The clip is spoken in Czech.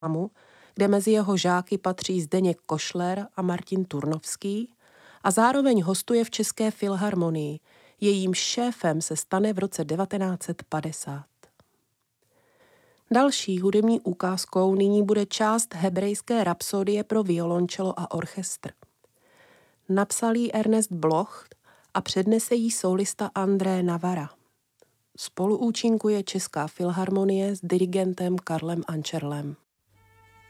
kde mezi jeho žáky patří Zdeněk Košler a Martin Turnovský, a zároveň hostuje v České filharmonii. Jejím šéfem se stane v roce 1950. Další hudební ukázkou nyní bude část hebrejské rapsodie pro violončelo a orchestr. Napsal ji Ernest Bloch a přednese jí solista André Navara. Spoluúčinkuje Česká filharmonie s dirigentem Karlem Ančerlem.